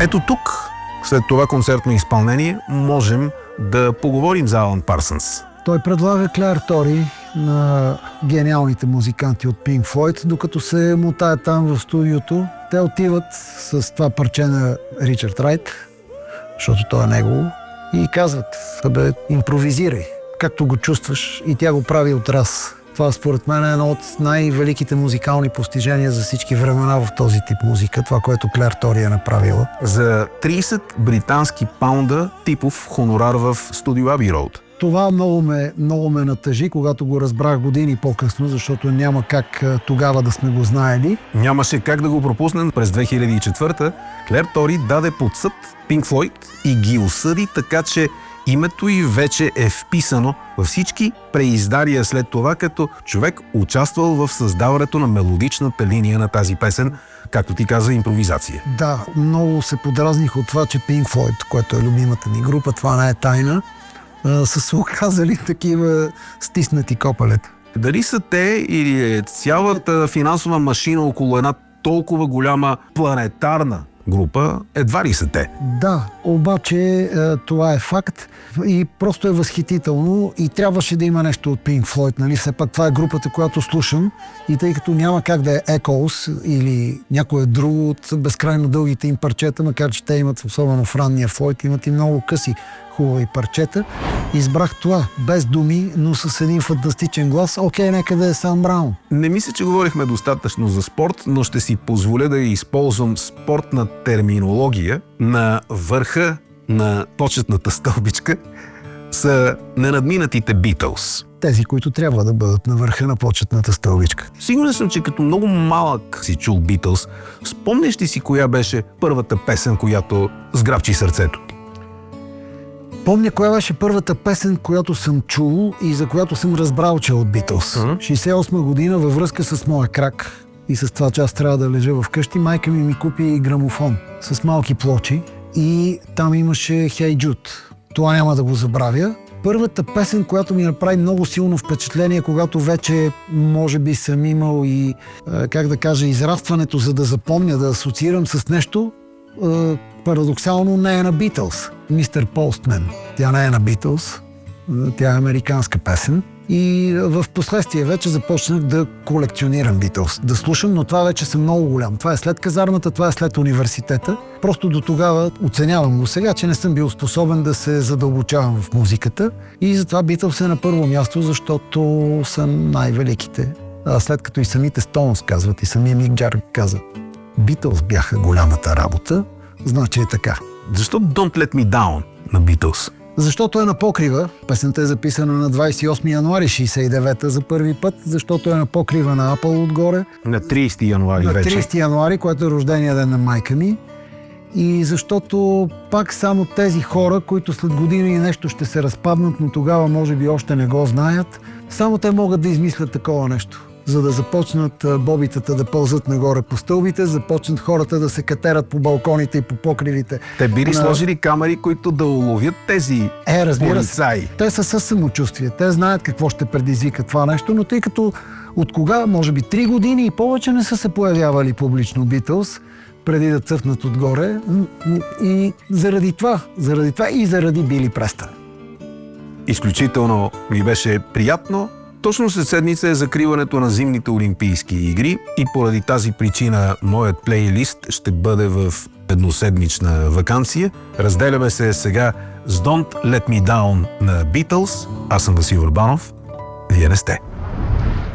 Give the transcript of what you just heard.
Ето тук, след това концертно изпълнение, можем да поговорим за Алън Парсънс. Той предлага Клер Тори на гениалните музиканти от Pink Floyd, докато се мотаят там в студиото. Те отиват с това парче на Ричард Райт, защото то е негово, и казват: абе, импровизирай, както го чувстваш, и тя го прави от раз. Това според мен е едно от най-великите музикални постижения за всички времена в този тип музика, това, което Клер Тори е направила. За 30 британски паунда типов хонорар в студио Аби Роуд. Това много ме натъжи, когато го разбрах години по-късно, защото няма как тогава да сме го знаели. Нямаше как да го пропуснем. През 2004 Клер Тори даде под съд Pink Floyd и ги осъди, така че името й вече е вписано във всички преиздания след това, като човек участвал в създаването на мелодичната линия на тази песен, както ти каза, импровизация. Да, много се подразних от това, че Pink Floyd, което е любимата ни група, това не е тайна, са се оказали такива стиснати копалета. Дали са те или е цялата финансова машина около една толкова голяма планетарна група, едва ли са те? Да, обаче това е факт и просто е възхитително и трябваше да има нещо от Pink Floyd, нали? Все пак това е групата, която слушам, и тъй като няма как да е Echoes или някое друго от безкрайно дългите им парчета, макар че те имат, особено в ранния Floyd, имат и много къси хубави парчета, избрах това, без думи, но с един фантастичен глас. Окей, нека да е Сам Браун. Не мисля, че говорихме достатъчно за спорт, но ще си позволя да използвам спортна терминология. На върха на почетната стълбичка са ненадминатите Beatles. Тези, които трябва да бъдат на върха на почетната стълбичка. Сигурен съм, че като много малък си чул Beatles. Спомняш ли си коя беше първата песен, която сграбчи сърцето? Помня коя беше първата песен, която съм чул и за която съм разбрал, че е от Beatles. 68 година, във връзка с моя крак и с това, че аз трябва да лежа вкъщи, майка ми купи грамофон с малки плочи и там имаше Hey Jude. Това няма да го забравя. Първата песен, която ми направи много силно впечатление, когато вече може би съм имал и, как да кажа, израстването, за да запомня, да асоциирам с нещо, парадоксално не е на Beatles. Мистер Постмен. Тя не е на Beatles. Тя е американска песен. И в последствие вече започнах да колекционирам Beatles. Да слушам, но това вече съм много голям. Това е след казармата, това е след университета. Просто до тогава оценявам го сега, че не съм бил способен да се задълбочавам в музиката. И затова Beatles е на първо място, защото са най-великите. А след като и самите Stones казват, и самия Мик Джагър каза: Beatles бяха голямата работа, значи е така. Защо Don't Let Me Down на Beatles? Защото е на покрива. Песента е записана на 28 януари 69-та за първи път, защото е на покрива на Apple отгоре. На 30 януари вече. На 30 януари, което е рождения ден на майка ми. И защото пак само тези хора, които след години и нещо ще се разпаднат, но тогава може би още не го знаят, само те могат да измислят такова нещо. За да започнат бобитата да пълзат нагоре по стълбите, започнат хората да се катерат по балконите и по покривите. Те били сложили камери, които да уловят тези полицаи. Те са със самочувствие. Те знаят какво ще предизвика това нещо, но тъй като от кога, може би 3 години и повече не са се появявали публично Beatles, преди да цъфнат отгоре, и заради това и заради Били Престън. Изключително ми беше приятно. Точно след седмица е закриването на зимните олимпийски игри и поради тази причина моят плейлист ще бъде в едноседмична ваканция. Разделяме се сега с Don't Let Me Down на Beatles. Аз съм Васил Урбанов. Вие не сте.